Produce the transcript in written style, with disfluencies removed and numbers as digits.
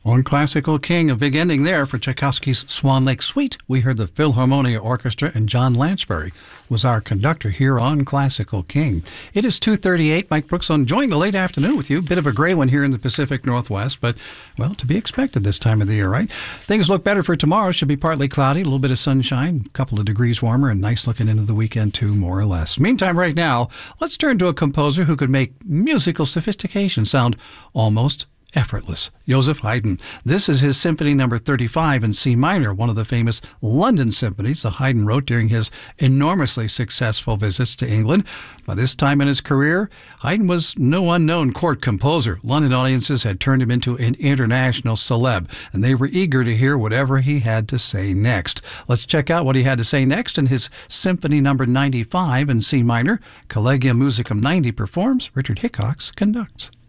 On Classical King, a big ending there for Tchaikovsky's Swan Lake Suite. We heard the Philharmonia Orchestra, and John Lansbury was our conductor here on Classical King. It is 2:38. Mike Brooks enjoying the late afternoon with you. Bit of a gray one here in the Pacific Northwest, but, well, to be expected this time of the year, right? Things look better for tomorrow. Should be partly cloudy, a little bit of sunshine, a couple of degrees warmer, and nice looking into the weekend, too, more or less. Meantime, right now, let's turn to a composer who could make musical sophistication sound almost effortless. Joseph Haydn. This is his Symphony Number 35 in C minor, one of the famous London symphonies that Haydn wrote during his enormously successful visits to England. By this time in his career, Haydn was no unknown court composer. London audiences had turned him into an international celeb, and they were eager to hear whatever he had to say next. Let's check out what he had to say next in his Symphony Number 95 in C minor. Collegium Musicum 90 performs, Richard Hickox conducts.